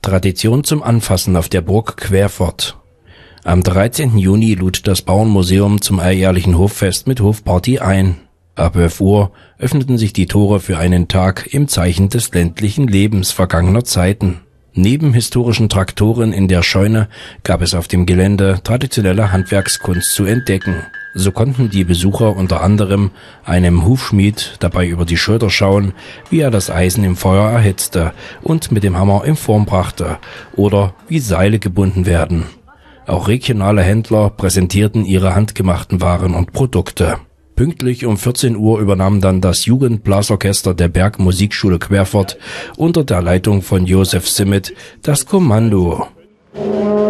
Tradition zum Anfassen auf der Burg Querfurt. Am 13. Juni lud das Bauernmuseum zum alljährlichen Hoffest mit Hofparty ein. Ab 11 Uhr öffneten sich die Tore für einen Tag im Zeichen des ländlichen Lebens vergangener Zeiten. Neben historischen Traktoren in der Scheune gab es auf dem Gelände traditionelle Handwerkskunst zu entdecken. So konnten die Besucher unter anderem einem Hufschmied dabei über die Schulter schauen, wie er das Eisen im Feuer erhitzte und mit dem Hammer in Form brachte, oder wie Seile gebunden werden. Auch regionale Händler präsentierten ihre handgemachten Waren und Produkte. Pünktlich um 14 Uhr übernahm dann das Jugendblasorchester der Bergmusikschule Querfurt unter der Leitung von Josef Simmet das Kommando.